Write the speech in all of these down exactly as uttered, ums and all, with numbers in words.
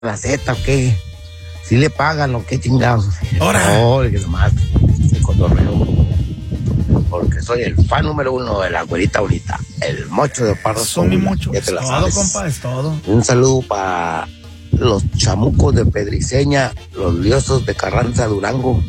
la Z o qué? ¿Sí le pagan o qué chingados? Ahora. No, que nomás el cotorreo. Porque soy el fan número uno de la güerita bonita, el mocho de Pardo. Son mi mocho. Ya Es te la todo, sabes. compa, es todo. Un saludo para los chamucos de Pedriceña, los liosos de Carranza, Durango,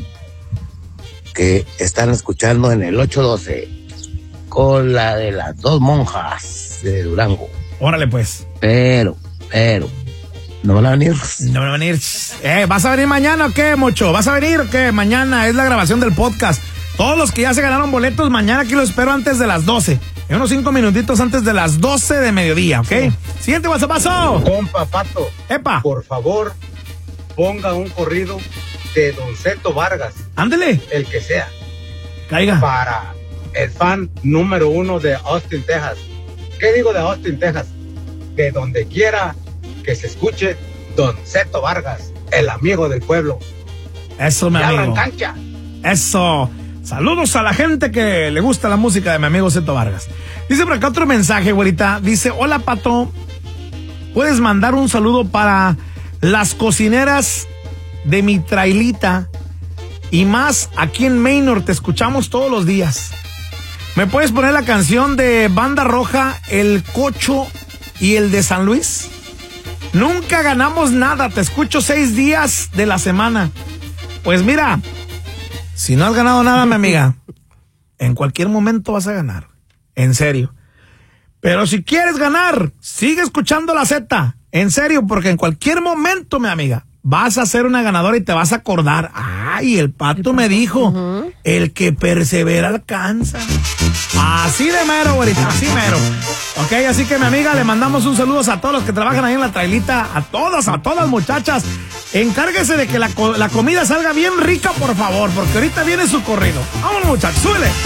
que están escuchando en el ocho doce con la de las dos monjas de Durango. Órale, pues. Pero, pero, ¿no van a venir? No van a venir. Eh, ¿vas a venir mañana o qué, mocho? ¿Vas a venir o qué? Mañana es la grabación del podcast. Todos los que ya se ganaron boletos, mañana aquí los espero antes de las doce. En unos cinco minutitos antes de las doce de mediodía, ¿ok? Sí. Siguiente WhatsAppazo. Compa Pato, Epa. por favor, ponga un corrido de Don Zeto Vargas. Ándele. El que sea. Caiga. Para el fan número uno de Austin, Texas. ¿Qué digo de Austin, Texas? De donde quiera que se escuche Don Zeto Vargas, el amigo del pueblo. Eso, mi y amigo. abran cancha. Eso. Saludos a la gente que le gusta la música de mi amigo Zeto Vargas. Dice por acá otro mensaje, güerita. Dice, hola, Pato. ¿Puedes mandar un saludo para las cocineras de mi trailita? Y más, aquí en Maynor te escuchamos todos los días. ¿Me puedes poner la canción de Banda Roja, El Cocho y el de San Luis? Nunca ganamos nada, te escucho seis días de la semana. Pues mira, si no has ganado nada, mi amiga, en cualquier momento vas a ganar. En serio. Pero si quieres ganar, sigue escuchando la Z. En serio, porque en cualquier momento, mi amiga, vas a ser una ganadora y te vas a acordar. Ay, el Pato me dijo, uh-huh. El que persevera alcanza. Así de mero, güerita, así mero. Ok, así que mi amiga, le mandamos un saludo a todos los que trabajan ahí en la trailita, a todas, a todas muchachas. Encárguese de que la, la comida salga bien rica, por favor, porque ahorita viene su corrido. Vámonos, muchachos, súbele.